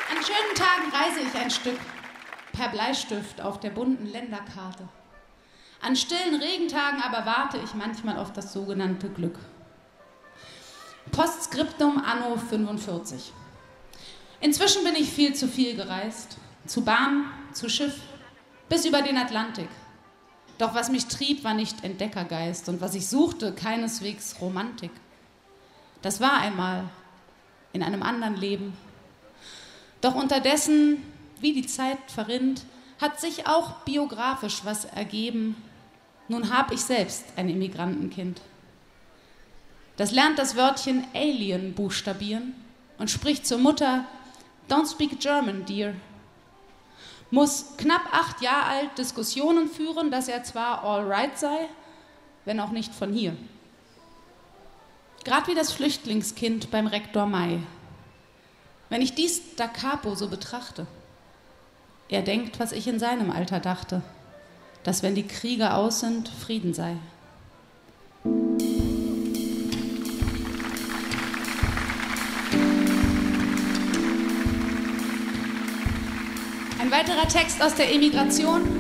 An schönen Tagen reise ich ein Stück per Bleistift auf der bunten Länderkarte. An stillen Regentagen aber warte ich manchmal auf das sogenannte Glück. Postskriptum anno 45. Inzwischen bin ich viel zu viel gereist. Zu Bahn, zu Schiff, bis über den Atlantik. Doch was mich trieb, war nicht Entdeckergeist und was ich suchte, keineswegs Romantik. Das war einmal in einem anderen Leben. Doch unterdessen, wie die Zeit verrinnt, hat sich auch biografisch was ergeben. Nun hab ich selbst ein Immigrantenkind. Das lernt das Wörtchen Alien buchstabieren und spricht zur Mutter, Don't speak German, dear. Muss knapp 8 Jahre alt Diskussionen führen, dass er zwar all right sei, wenn auch nicht von hier. Gerade wie das Flüchtlingskind beim Rektor May. Wenn ich dies da capo so betrachte, er denkt, was ich in seinem Alter dachte, dass wenn die Kriege aus sind, Frieden sei. Ein weiterer Text aus der Emigration.